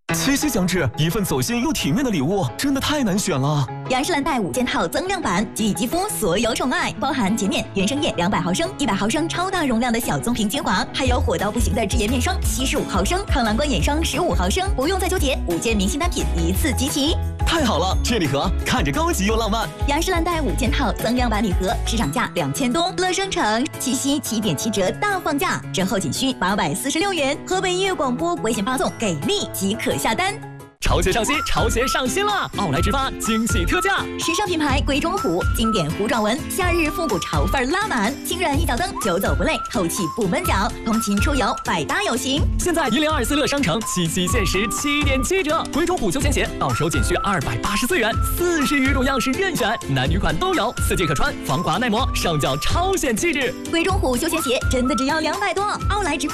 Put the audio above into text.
七夕将至，一份走心又体面的礼物，真的太难选了。 雅诗兰黛5件套增量版，给予肌肤所有宠爱，包含洁面、原生液200毫升、100毫升超大容量的小棕瓶精华，还有火到不行的智颜面霜75毫升、抗蓝光眼霜15毫升，不用再纠结，5件明星单品一次集齐。 太好了，这礼盒看着高级又浪漫。 雅诗兰黛5件套增量版礼盒，市场价2000多，乐商城七夕7.7折大放价，折后仅需846元。河北音乐广播微信发送给力即可下单。 潮鞋上新，潮鞋上新啦！奥莱直发惊喜特价， 时尚品牌龟中虎，经典弧状纹，夏日复古潮范拉满，轻软一脚蹬，久走不累，透气不闷脚，通勤出游百搭有型。 现在1024乐商城七夕限时7.7折，龟中虎休闲鞋到手仅需284元，40余种样式任选，男女款都有，4季可穿，防滑耐磨，上脚超显气质。 龟中虎休闲鞋真的只要200多，奥莱直发。